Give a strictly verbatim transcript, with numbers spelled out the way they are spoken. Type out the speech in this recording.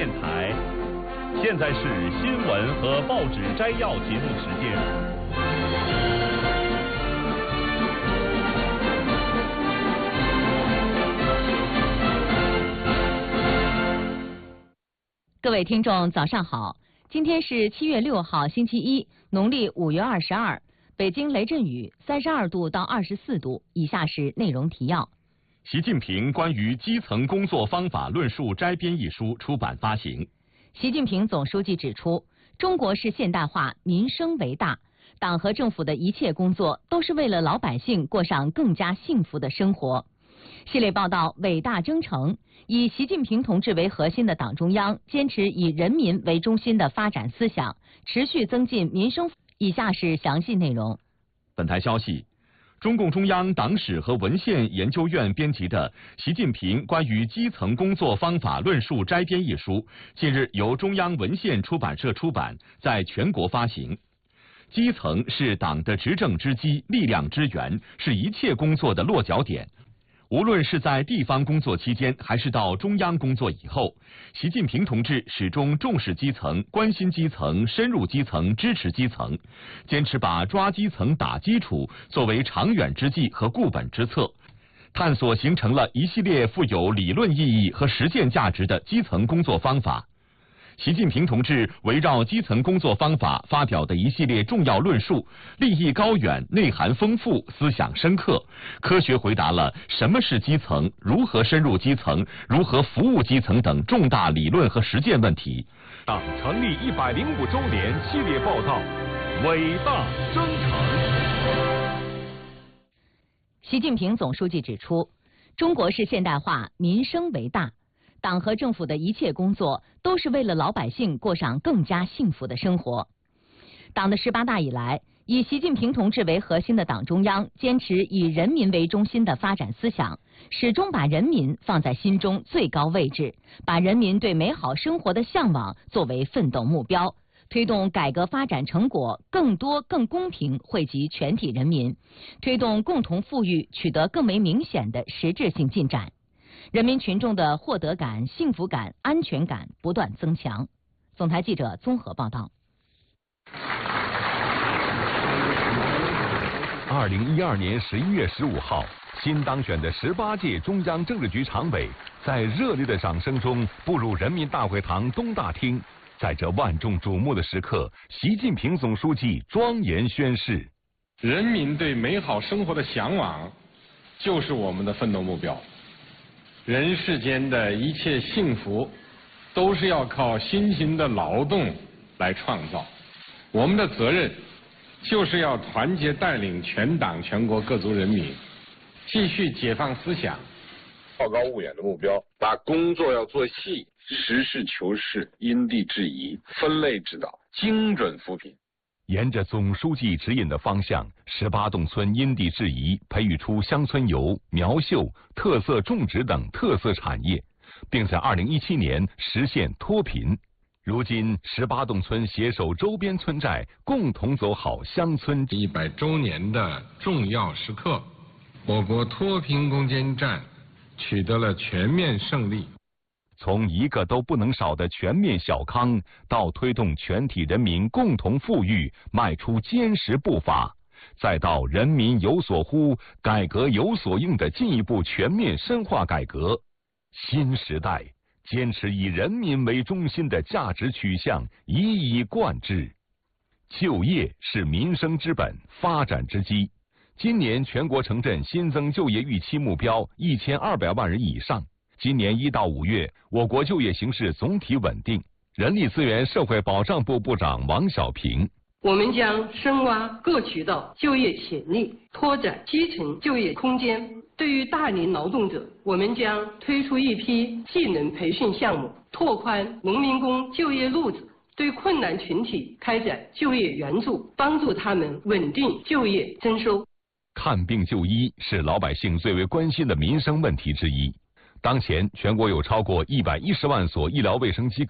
电台，现在是新闻和报纸摘要节目时间。 各位听众，早上好！今天是七月六号，星期一，农历五月二十二。北京雷阵雨，三十二度到二十四度。以下是内容提要。 习近平关于基层工作方法论述摘编一书出版发行。 习近平总书记指出，中国式现代化，民生为大，党和政府的一切工作都是为了老百姓过上更加幸福的生活。系列报道伟大征程，以习近平同志为核心的党中央坚持以人民为中心的发展思想，持续增进民生。以下是详细内容。 本台消息，中共中央党史和文献研究院编辑的《习近平关于基层工作方法论述摘编》一书，近日由中央文献出版社出版，在全国发行。基层是党的执政之基、力量之源，是一切工作的落脚点。无论是在地方工作期间，还是到中央工作以后，习近平同志始终重视基层、关心基层、深入基层、支持基层，坚持把抓基层、打基础作为长远之计和固本之策，探索形成了一系列富有理论意义和实践价值的基层工作方法。习近平同志围绕基层工作方法发表的一系列重要论述，立意高远，内涵丰富，思想深刻，科学回答了什么是基层、如何深入基层、如何服务基层等重大理论和实践问题。 党成立一百零五周年系列报道，伟大征程。 习近平总书记指出，中国式现代化，民生为大。党和政府的一切工作都是为了老百姓过上更加幸福的生活。党的十八大以来，以习近平同志为核心的党中央坚持以人民为中心的发展思想，始终把人民放在心中最高位置，把人民对美好生活的向往作为奋斗目标，推动改革发展成果更多更公平惠及全体人民，推动共同富裕取得更为明显的实质性进展。人民群众的获得感、幸福感、安全感不断增强。总台记者综合报道。 二零一二年十一月十五号，新当选的十八届中央政治局常委在热烈的掌声中步入人民大会堂东大厅。在这万众瞩目的时刻，习近平总书记庄严宣誓： 人民对美好生活的向往，就是我们的奋斗目标。人世间的一切幸福，都是要靠辛勤的劳动来创造。我们的责任，就是要团结带领全党全国各族人民，继续解放思想， 好高骛远的目标，把工作要做细，实事求是，因地制宜，分类指导，精准扶贫。 沿着总书记指引的方向，十八洞村因地制宜培育出乡村游、苗绣、特色种植等特色产业，并在二零一七年实现脱贫。如今，十八洞村携手周边村寨，共同走好乡村一百周年的重要时刻，我国脱贫攻坚战取得了全面胜利。 从一个都不能少的全面小康，到推动全体人民共同富裕迈出坚实步伐，再到人民有所呼、改革有所应的进一步全面深化改革，新时代坚持以人民为中心的价值取向一以贯之。就业是民生之本、发展之基。今年全国城镇新增就业预期目标一千二百万人以上。今年一到五月，我国就业形势总体稳定。人力资源社会保障部部长王小平： 我们将深挖各渠道就业潜力，拓展基层就业空间。对于大龄劳动者，我们将推出一批技能培训项目，拓宽农民工就业路子，对困难群体开展就业援助，帮助他们稳定就业增收。 看病就医是老百姓最为关心的民生问题之一。当前，全国有超过一百一十万所医疗卫生机构。